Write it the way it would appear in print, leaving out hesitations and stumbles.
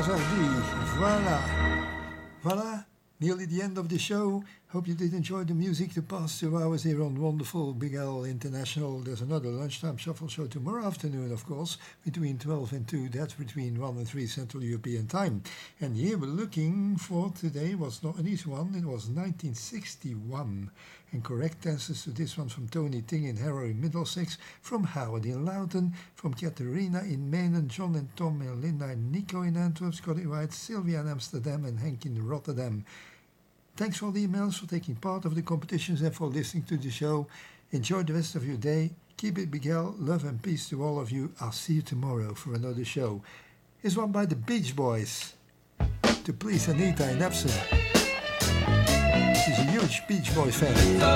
Hazardi. Voilà. Nearly the end of the show. Hope you did enjoy the music the past 2 hours here on wonderful Big L International. There's another lunchtime shuffle show tomorrow afternoon, of course, between 12 and 2. That's between 1 and 3 Central European Time. And the year we're looking for today was not an easy one. It was 1961. And correct answers to this one from Tony Ting in Harrow in Middlesex, from Howard in Loughton, from Katerina in Maine, and John and Tom and Linda and Nico in Antwerp, Scotty White, Sylvia in Amsterdam, and Henk in Rotterdam. Thanks for the emails, for taking part of the competitions, and for listening to the show. Enjoy the rest of your day. Keep it Miguel. Love and peace to all of you. I'll see you tomorrow for another show. Here's one by the Beach Boys, to please Anita in Epsom. She's a huge Beach Boys fan.